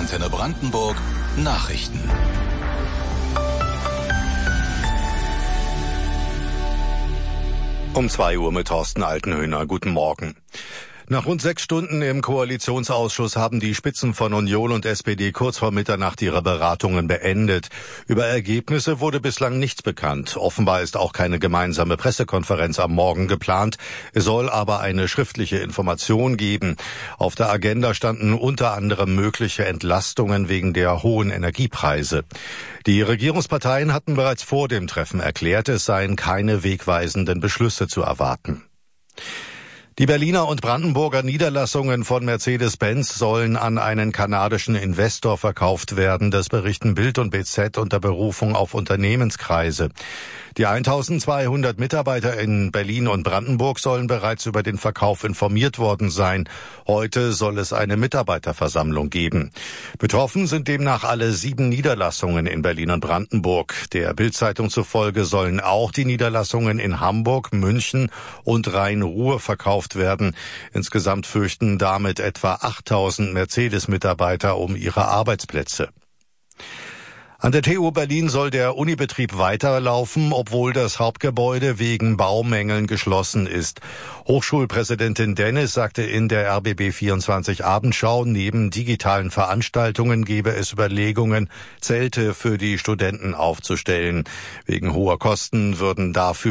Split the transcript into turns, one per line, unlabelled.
Antenne Brandenburg Nachrichten.
Um 2 Uhr mit Thorsten Altenhöhner. Guten Morgen. Nach rund 6 Stunden im Koalitionsausschuss haben die Spitzen von Union und SPD kurz vor Mitternacht ihre Beratungen beendet. Über Ergebnisse wurde bislang nichts bekannt. Offenbar ist auch keine gemeinsame Pressekonferenz am Morgen geplant. Es soll aber eine schriftliche Information geben. Auf der Agenda standen unter anderem mögliche Entlastungen wegen der hohen Energiepreise. Die Regierungsparteien hatten bereits vor dem Treffen erklärt, es seien keine wegweisenden Beschlüsse zu erwarten. Die Berliner und Brandenburger Niederlassungen von Mercedes-Benz sollen an einen kanadischen Investor verkauft werden. Das berichten Bild und BZ unter Berufung auf Unternehmenskreise. Die 1200 Mitarbeiter in Berlin und Brandenburg sollen bereits über den Verkauf informiert worden sein. Heute soll es eine Mitarbeiterversammlung geben. Betroffen sind demnach alle 7 Niederlassungen in Berlin und Brandenburg. Der Bild-Zeitung zufolge sollen auch die Niederlassungen in Hamburg, München und Rhein-Ruhr verkauft werden. Insgesamt fürchten damit etwa 8000 Mercedes-Mitarbeiter um ihre Arbeitsplätze. An der TU Berlin soll der Unibetrieb weiterlaufen, obwohl das Hauptgebäude wegen Baumängeln geschlossen ist. Hochschulpräsidentin Dennis sagte in der RBB 24 Abendschau, neben digitalen Veranstaltungen gebe es Überlegungen, Zelte für die Studenten aufzustellen. Wegen hoher Kosten würden dafür